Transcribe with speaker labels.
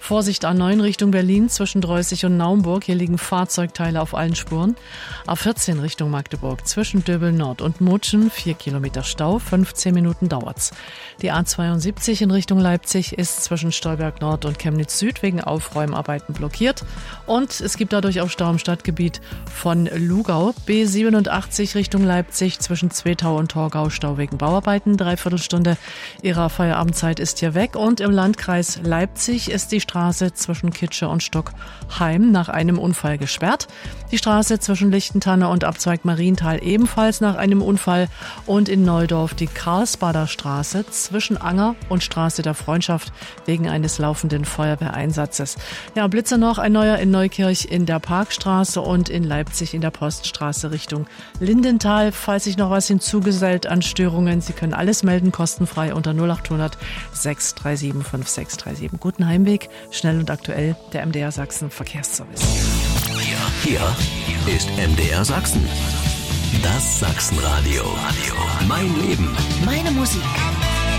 Speaker 1: Vorsicht A9 Richtung Berlin zwischen Dreußig und Naumburg. Hier liegen Fahrzeugteile auf allen Spuren. A14 Richtung Magdeburg zwischen Döbel Nord und Mutschen 4 Kilometer Stau, 15 Minuten dauert's. Die A72 in Richtung Leipzig ist zwischen Stolberg Nord und Chemnitz Süd wegen Aufräumarbeiten blockiert. Und es gibt dadurch auch Stau im Stadtgebiet von Lugau. B87 Richtung Leipzig zwischen Zwetau und Torgau Stau wegen Bauarbeiten. 3/4 Stunde ihrer Feierabendzeit ist hier weg. Und im Landkreis Leipzig ist die Straße zwischen Kitsche und Stockheim nach einem Unfall gesperrt. Die Straße zwischen Lichtentanne und Abzweig Marienthal ebenfalls nach einem Unfall. Und in Neudorf die Karlsbader Straße zwischen Anger und Straße der Freundschaft wegen eines laufenden Feuerwehreinsatzes. Ja, Blitze noch, ein neuer in Neukirch in der Parkstraße und in Leipzig in der Poststraße Richtung Lindenthal. Falls sich noch was hinzugesellt an Störungen, Sie können alles melden, kostenfrei unter 0800 637 5637. Guten Heimweg, schnell und aktuell, der MDR Sachsen Verkehrsservice.
Speaker 2: Hier ist MDR Sachsen. Das Sachsenradio. Mein Leben.
Speaker 3: Meine Musik.